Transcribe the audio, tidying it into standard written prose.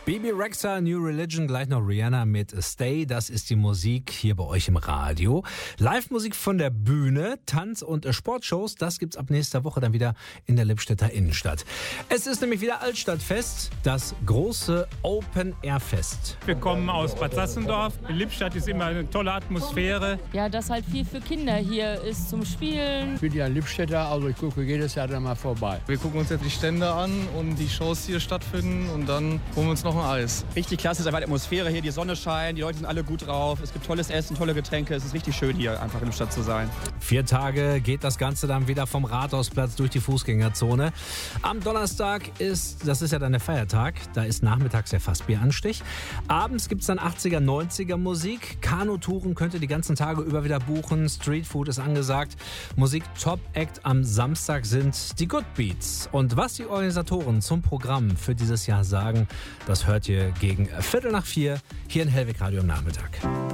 Bebe Rexha, New Religion, gleich noch Rihanna mit Stay. Das ist die Musik hier bei euch im Radio. Live-Musik von der Bühne, Tanz- und Sportshows, das gibt's ab nächster Woche dann wieder in der Lippstädter Innenstadt. Es ist nämlich wieder Altstadtfest, das große Open-Air-Fest. Wir kommen aus Bad Sassendorf. Lippstadt ist immer eine tolle Atmosphäre. Ja, dass halt viel für Kinder hier ist zum Spielen. Ich bin ja Lippstädter, also ich gucke jedes Jahr dann mal vorbei. Wir gucken uns jetzt die Stände an und die Shows hier stattfinden und dann holen wir uns noch ein Eis. Richtig klasse, ist einfach die Atmosphäre hier, die Sonne scheint, die Leute sind alle gut drauf, es gibt tolles Essen, tolle Getränke, es ist richtig schön hier einfach in der Stadt zu sein. 4 Tage geht das Ganze dann wieder vom Rathausplatz durch die Fußgängerzone. Am Donnerstag das ist ja dann der Feiertag, da ist nachmittags der Fassbieranstich. Abends gibt es dann 80er, 90er Musik. Kanutouren könnt ihr die ganzen Tage über wieder buchen. Streetfood ist angesagt. Musik Top Act am Samstag sind die Good Beats. Und was die Organisatoren zum Programm für dieses Jahr sagen, das hört ihr gegen 3:15 hier in Hellweg Radio am Nachmittag.